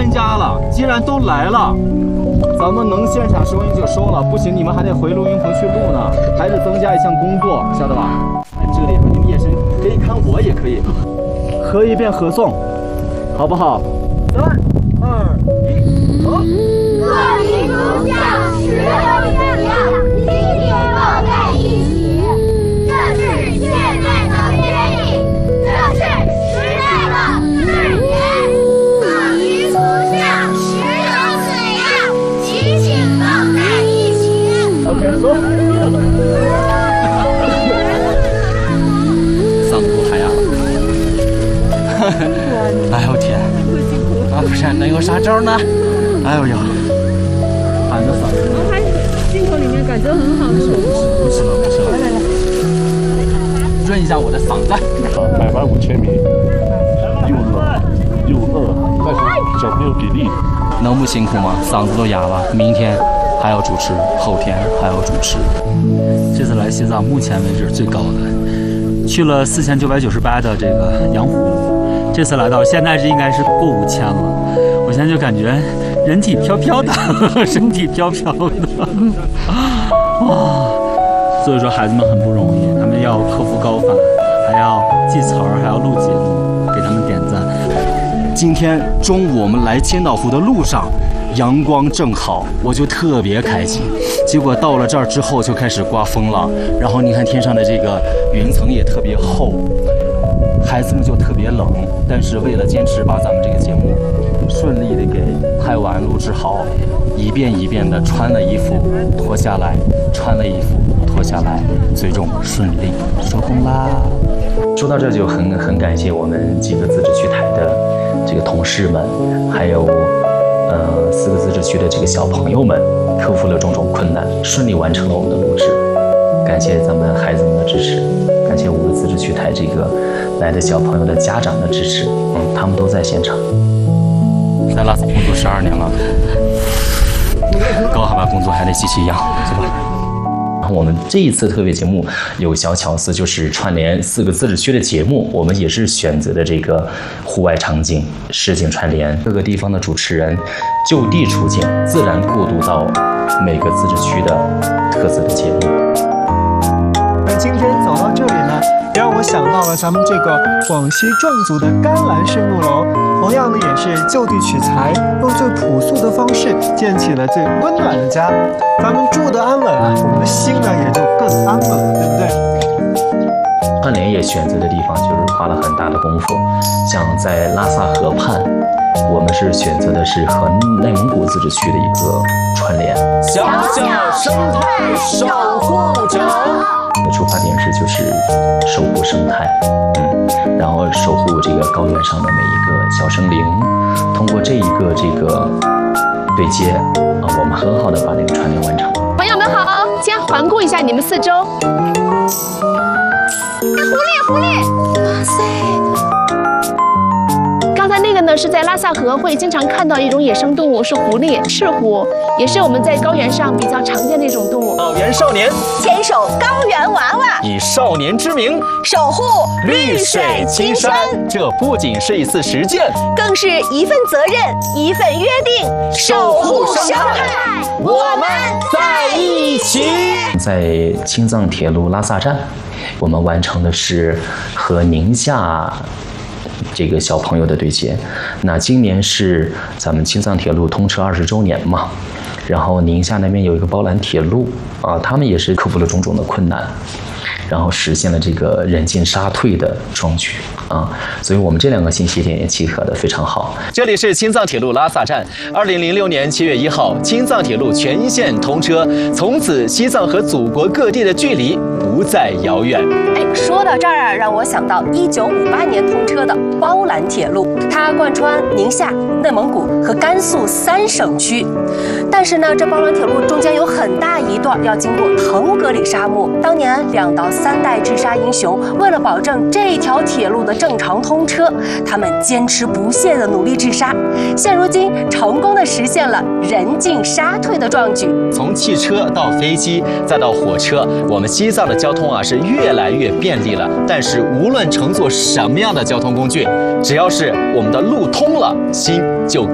人家了，既然都来了，咱们能现场收音就收了，不行你们还得回录音棚去录呢，还是增加一项工作，晓得吧？哎，这里和你们夜深可以看我也可以，合一遍合诵，好不好？3、2、1，走！ 各地图像石头一样，紧紧抱在一起。这是现在的约定，这是时代的誓言。各地图像石头一样，紧紧抱在一起。 OK， 走。嗓子都嗨哑了。哎呦天！啊，不是，能有啥招呢？哎呦呀！喊着嗓子。 他镜头里面感觉很好。 不吃了。润一下我的嗓子。 海拔5000米，又冷又饿，但是小朋友给力。 能不辛苦吗？嗓子都哑了。明天还要主持，后天还要主持。这次来西藏，目前为止最高的，去了4998的这个羊湖。这次来到，现在是应该是过5000了。我现在就感觉人体飘飘的，身体飘飘的，哇！所以说孩子们很不容易，他们要克服高反，还要记词儿，还要录节目，给他们点赞。今天中午我们来千岛湖的路上，阳光正好，我就特别开心。结果到了这儿之后就开始刮风了，然后你看天上的这个云层也特别厚，孩子们就特别冷。但是为了坚持把咱们这个节目顺利的给拍完录制好，一遍一遍的穿了衣服脱下来，穿了衣服脱下来，最终顺利收工啦。说到这就很感谢我们几个自治区台的这个同事们，还有4个自治区的这个小朋友们，克服了种种困难，顺利完成了我们的录制。感谢咱们孩子们的支持，感谢5个自治区台这个来的小朋友的家长的支持，他们都在现场。在拉萨工作12年了，高海拔工作还得继续一样，是吧？我们这一次特别节目有小巧思，就是串联4个自治区的节目，我们也是选择的这个户外场景实景串联，各个地方的主持人就地出镜，自然过渡到每个自治区的特色的节目。 今天走到这里呢，也让我想到了咱们这个广西壮族的甘蓝深度楼，同样呢也是就地取材，用最朴素的方式建起了最温暖的家。咱们住得安稳啊，我们的心呢也就更安稳了，对不对？ 串联也选择的地方就是花了很大的功夫，像在拉萨河畔，我们是选择的是和内蒙古自治区的一个串联。小小生态守护者。出发点就是守护生态，然后守护这个高原上的每一个小生灵。通过这一个对接我们很好的把这个串联完成。 朋友们好，先环顾一下你们四周。狐狸，哇塞！刚才那个呢，是在拉萨河会经常看到一种野生动物，是狐狸，赤狐，也是我们在高原上比较常见的一种动物。 高原少年牵手高原娃娃， 以少年之名守护绿水青山。 这不仅是一次实践， 更是一份责任，一份约定，守护生态，我们在一起。 在青藏铁路拉萨站，我们完成的是和宁夏这个小朋友的对接。那今年是咱们青藏铁路通车20周年嘛，然后宁夏那边有一个包兰铁路他们也是克服了种种的困难，然后实现了这个人进沙退的壮举所以我们这2个信息点也契合的非常好。这里是青藏铁路拉萨站，2006年7月1号，青藏铁路全线通车，从此西藏和祖国各地的距离不再遥远。 说到这儿让我想到1958年通车的包兰铁路，它贯穿宁夏、内蒙古和甘肃3省区。但是呢，这包兰铁路中间有很大一段要经过腾格里沙漠。当年2到3代治沙英雄为了保证这条铁路的正常通车，他们坚持不懈地努力治沙，现如今成功地实现了人进沙退的壮举。 从汽车到飞机再到火车，我们西藏的交通是越来越便利了。但是无论乘坐什么样的交通工具，只要是我们的路通了，心就